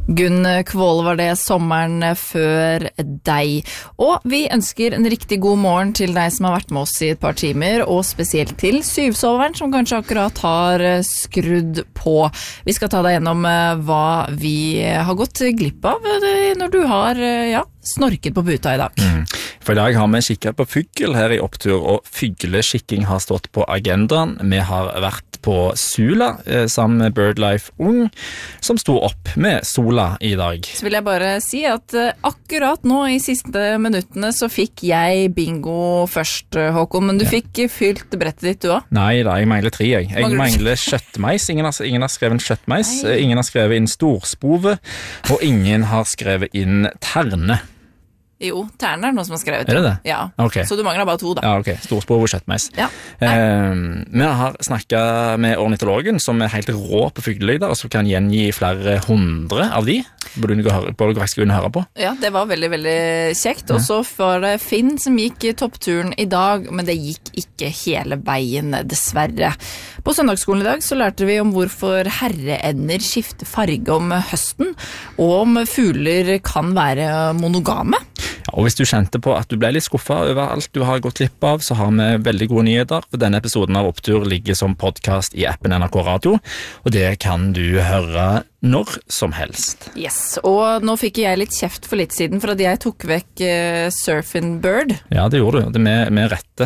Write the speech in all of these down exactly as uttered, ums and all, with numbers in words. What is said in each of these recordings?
Gunn Kvåle var det, sommeren før deg. Og vi ønsker en riktig god morgen til deg som har vært med oss i et par timer, og spesielt til syvsoveren som kanskje akkurat har skrudd på. Vi skal ta deg gjennom hva vi har gått glipp av når du har ja, snorket på puta i dag. Mm. For i dag har vi kikket på fugl her i Opptur, og fugleskikking har stått på agendaen. Vi har vært på Sula eh, sammen med BirdLife Ung, som sto opp med sola i dag. Så vil jeg bare si at uh, akkurat nå i siste minuttene så fikk jeg bingo først, Håkon, men du ja. fikk fylt brettet ditt du også? Nei da, jeg mangler tre jeg. Jeg mangler, mangler kjøttmeis, ingen har, ingen har skrevet kjøttmeis, Nei. Ingen har skrevet inn storspove, og ingen har skrevet inn terne. Jo, terne er noe som har skrevet. Er det det? Ja, okay. Så du mangler bare to da. Ja, ok. Storspov og kjøttmeis. Ja. Eh, vi har snakket med ornitologen, som er helt rå på fuglelyder, og som kan gjengi flere hundre av de. Burde du faktisk kunne høre på. Ja, det var veldig, veldig kjekt. Og så var det Finn som gikk toppturen i dag, men det gikk ikke hele veien, dessverre. På søndagsskolen i dag så lærte vi om hvorfor herreender skifter farge om høsten, og om fugler kan være monogame. Ja, og hvis du kjente på at du ble litt skuffet over alt du har gått glipp av, så har vi veldig gode nyheter. For denne episoden av Opptur ligger som podcast i appen N R K Radio, og det kan du høre når som helst. Yes, og nå fikk jeg litt kjeft for litt siden for at jeg tok vekk uh, Surfing Bird. Ja, det gjorde du, det med, med rette.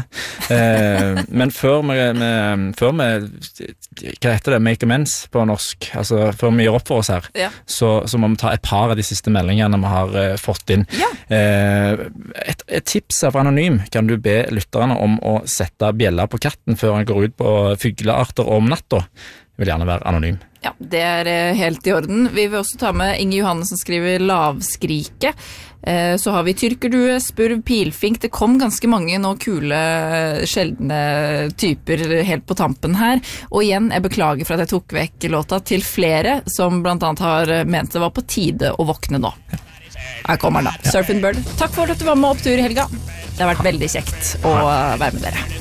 Eh, men før vi, med, før vi, hva heter det, make amends på norsk, altså før vi gjør opp for oss her, ja. så, så må vi ta et par av de siste meldingene vi har uh, fått inn. Ja. Eh, et, et tips her fra Anonym, kan du be lytterne om å sette bjella på katten før han går ut på fuglearter om natta? Vil gjerne være anonym. Ja, det er helt i orden. Vi vil også ta med Inge Johanne som skriver lavskrike. Så har vi tyrkerdue, spurv, pilfink. Det kom ganske mange nå kule, sjeldne typer helt på tampen her. Og igjen, jeg beklager for at jeg tok vekk låta til flere som blant annet har ment det var på tide å våkne nå. Her kommer den da. Surfing Bird. Takk for at du var med Opptur i helga. Det har vært veldig kjekt å være med dere.